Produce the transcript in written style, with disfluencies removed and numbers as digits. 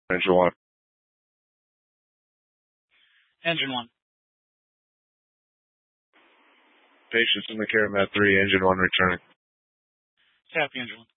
Engine 1. Engine 1. Patience in the care, Matt 3, Engine 1 returning. Copy, Engine 1.